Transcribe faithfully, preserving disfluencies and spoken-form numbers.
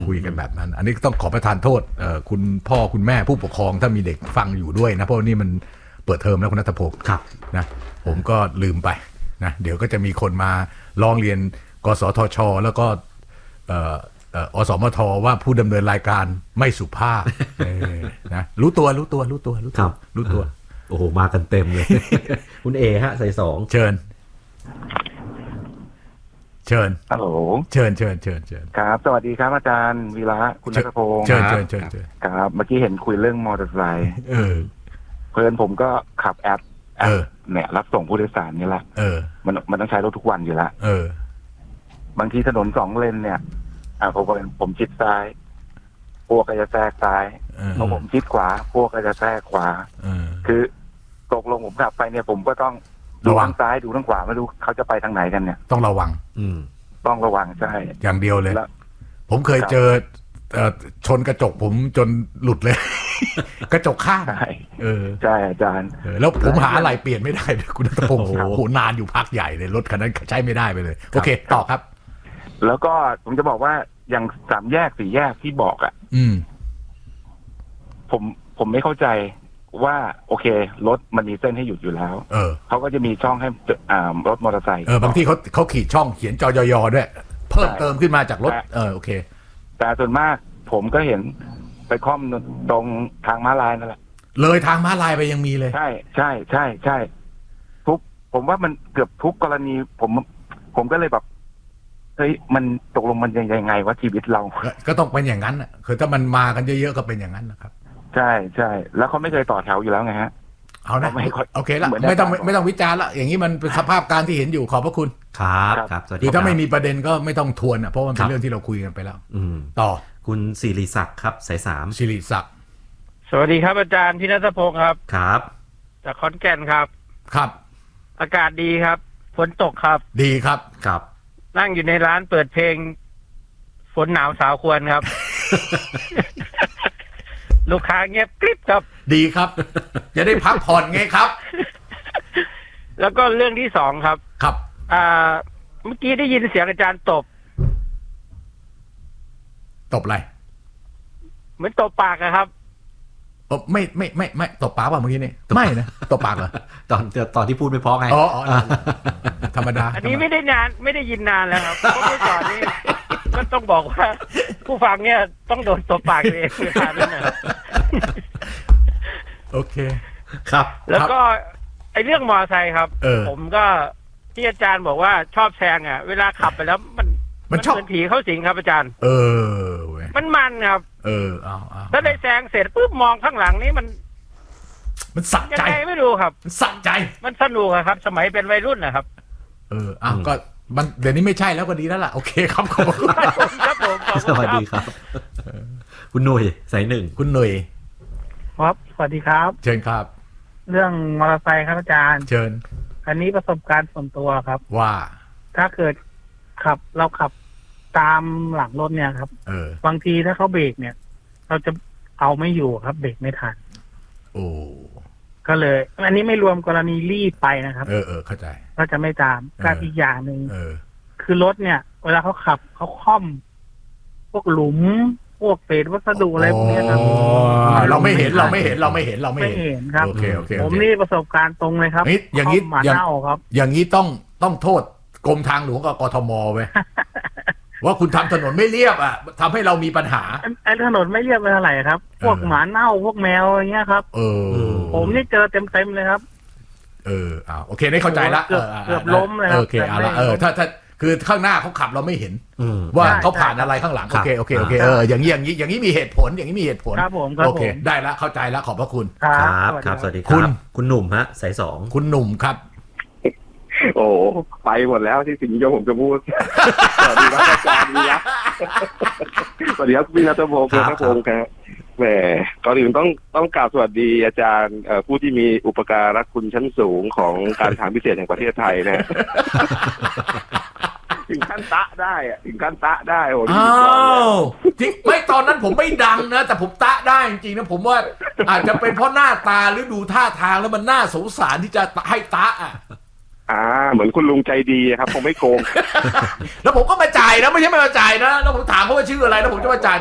คุยกันแบบนั้นอันนี้ต้องขอประทานโทษเอ่อคุณพ่อคุณแม่ผู้ปกครองถ้ามีเด็กฟังอยู่ด้วยนะเพราะนี่มันเปิดเทอมแล้วคุณณัฐพงศ์นะผมก็ลืมไปนะเดี๋ยวก็จะมีคนมาร้องเรียนกสทช.แล้วก็เอ่อเอ่ออสมทว่าผู้ดำเนินรายการไม่สุภาพนะรู้ตัวรู้ตัวรู้ตัวรู้ตัวรู้ตัวโอ้โหมากันเต็มเลย คุณเอฮะใส่สองเชิญเชิญฮัลโหลเชิญเชิญเชิญเชิญครับสวัสดีครับอาจารย์วีระคุณณัฐพงศ์เชิญเชิญเชิญเชิญครับเมื่อกี้เห็นคุยเรื่องมอเตอร์ไซค์เออเพื่อนผมก็ขับแอปแอปเนี่ยรับส่งผู้โดยสารนี่แหละเออมันมันต้องใช้รถทุกวันอยู่แล้วเออบางทีถนนสองเลนเนี่ยอ่าผมก็เป็นผมชิดซ้ายพวกก็จะแทรกซ้ายพอผมชิดขวาพวกก็จะแทรกขวาคือตกลงผมขับไปเนี่ยผมก็ต้องดูทางซ้ายดูทางขวาไม่รู้เขาจะไปทางไหนกันเนี่ยต้องระวังอืมต้องระวังใช่อย่างเดียวเลยผมเคยเจอชนกระจกผมจนหลุดเลยกระจกข้างเออใช่อาจารย์แล้วผมหาอะไรเปลี่ยนไม่ได้คุณณัฐพงศ์โอ้โหนานอยู่พักใหญ่เลยรถคันนั้นใช้ไม่ได้ไปเลยโอเคต่อครับแล้วก็ผมจะบอกว่าอย่างสามแยกสี่แยกที่บอกอ่ะอืมผมผมไม่เข้าใจว่าโอเครถมันมีเส้นให้หยุดอยู่แล้วเออเขาก็จะมีช่องให้อ่ารถมอเตอร์ไซค์เออบางที่เขาเขาขีดช่องเขียนจอยอด้วยเพิ่มเติมขึ้นมาจากรถเออโอเคแต่ส่วนมากผมก็เห็นไปค่อมตรงทางม้าลายนั่นแหละเลยทางม้าลายไปยังมีเลยใช่ใช่ใช่ใช่ทุกผมว่ามันเกือบทุกกรณีผมผมก็เลยแบบเฮ้ยมันตกลงมันยังไงว่าชีวิตเราก็ต้องเป็นอย่างนั้นอ่ะคือถ้ามันมากันเยอะๆก็เป็นอย่างนั้นนะครับใช่ใช่แล้วเขาไม่เคยต่อแถวอยู่แล้วไงฮะเอานะโอเคละไม่ต้องไม่ต้องวิจารณ์ละอย่างนี้มันเป็นสภาพการที่เห็นอยู่ขอบพระคุณครับครับคือถ้าไม่มีประเด็นก็ไม่ต้องทวนอ่ะเพราะมันเป็นเรื่องที่เราคุยกันไปแล้วต่อคุณศิริศักดิ์ครับสายสามศิริศักดิ์สวัสดีครับอาจารย์พี่ณัฐพงศ์ครับครับจากขอนแก่นครับครับอากาศดีครับฝนตกครับดีครับครับนั่งอยู่ในร้านเปิดเพลงฝนหนาวสาวควรครับ ลูกค้าเงียบกริบครับดีครับจะได้พักผ่อนไงครับแล้วก็เรื่องที่สองครับครับอ่าเมื่อกี้ได้ยินเสียงอาจารย์ตบตบอะไรเหมือนตบปากอะครับไม่ไม่ไม่ไม่ตบปากป่ะเมื่อกี้นี่ไม่นะตบปากเหรอตอนตอนที่พูดไม่พอไงอ๋อธรรมดาอันนี้ไม่ได้นานไม่ได้ยินนานแล้วครับเพราะเมื่อก่อนนี้ก็ต้องบอกว่าผู้ฟังเนี่ยต้องโดนตบปากเองเวลานั้นนะโอเคครับแล้วก็ไอ้เรื่องมอเตอร์ไซค์ครับผมก็ที่อาจารย์บอกว่าชอบแซงอ่ะเวลาขับไปแล้วมันมันชอบเป็นผีเข้าสิงครับอาจารย์เออมันมันครับเออเอาเอาถ้าได้แซงเสร็จปุ๊บมองข้างหลังนี่มันมันสะใจยังไงไม่รู้ครับสะใจมันสนุกครับสมัยเป็นวัยรุ่นนะครับเอออ้าวก็มันเดี๋ยวนี้ไม่ใช่แล้วก็ดีแล้วล่ะโอเคครับขอบคุณครับผมสวัสดีครับคุณหนุ่ยสายหนึ่งคุณหนุ่ยครับสวัสดีครับเชิญครับเรื่องมอเตอร์ไซค์ครับอาจารย์เชิญอันนี้ประสบการณ์ส่วนตัวครับว่าถ้าเกิดขับเราขับตามหลังรถเนี่ยครับเออบางทีถ้าเขาเบรกเนี่ยเราจะเอาไม่อยู่ครับเบรกไม่ทันโอ้ก็เลยอันนี้ไม่รวมกรณีรีบไปนะครับเออเออเข้าใจก็จะไม่ตามการอีกอย่างหนึ่งเออคือรถเนี่ยเวลาเขาขับเขาค่อมพวกหลุมพวกเศษวัสดุอะไรพวกนี้ครับเราไม่เห็นเราไม่เห็นเราไม่เห็นเราไม่เห็นครับโอเคโอเคผมนี่ประสบการณ์ตรงเลยครับอย่างนี้อย่างครับอย่างนี้ต้องต้องโทษกรมทางหลวงกับกทมไว้ว่าคุณทำถนนไม่เรียบอ่ะทำให้เรามีปัญหาไอ้ถนนไม่เรียบเป็นอะไรครับพวกหมาเน่าพวกแมวอะไรเงี้ยครับเออผมนี่เจอเต็มเต็มเลยครับเอออ่าโอเคได้เข้าใจละเกือบเกือบล้มเลยครับโอเคเอาละเออถ้าถ้าคือข้างหน้าเขาขับเราไม่เห็นว่าเขาผ่านอะไรข้างหลังโอเคโอเคโอเคเอออย่างนี้อย่างนี้อย่างนี้มีเหตุผลอย่างนี้มีเหตุผลครับผมโอเคได้ละเข้าใจละขอบพระคุณครับครับสวัสดีครับคุณหนุ่มฮะสายสองคุณหนุ่มครับโอ้ไปหมดแล้วที่สิ่งที่ผมจะพูดสวัสดีครับอาจารย์วีระสวัสดีครับพี่ณัฐพงศ์ครับผมครับแหมก่อนอื่นต้องต้องกราบสวัสดีอาจารย์ผู้ที่มีอุปการะคุณชั้นสูงของการทางพิเศษแห่งประเทศไทยนะถึงขั้นตะได้อะถึงขั้นตะได้โอ้อ้าวจริงไม่ตอนนั้นผมไม่ดังนะแต่ผมตะได้จริงๆนะผมว่าอาจจะเป็นเพราะหน้าตาหรือดูท่าทางแล้วมันน่าสงสารที่จะให้ตะอ่ะอ่าเหมือนคุณลุงใจดีครับคงไม่โกงแล้วผมก็มาจ่ายนะไม่ใช่ไม่มาจ่ายนะแล้วผมถามเขาว่าชื่ออะไรแล้วผมจะมาจ่าย